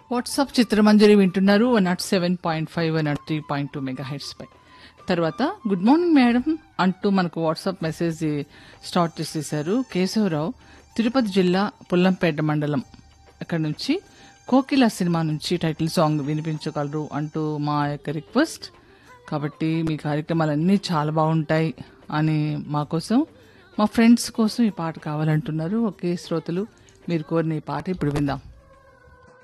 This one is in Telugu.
వాట్సాప్ చిత్రమంజరి వింటున్నారు 107.5 103.2 మెగాహెర్ట్స్ పై. తర్వాత గుడ్ మార్నింగ్ మేడం అంటూ మనకు వాట్సాప్ మెసేజ్ స్టార్ట్ చేసేసారు కేశవరావు, తిరుపతి జిల్లా పుల్లంపేట మండలం. అక్కడ నుంచి కోకిల సినిమా నుంచి టైటిల్ సాంగ్ వినిపించగలరు అంటూ మా యొక్క రిక్వెస్ట్. కాబట్టి మీ కార్యక్రమాలన్నీ చాలా బాగుంటాయి అని మా కోసం, మా ఫ్రెండ్స్ కోసం ఈ పాట కావాలంటున్నారు. ఓకే శ్రోతలు, మీరు కోరిన ఈ పాట ఇప్పుడు విందాం.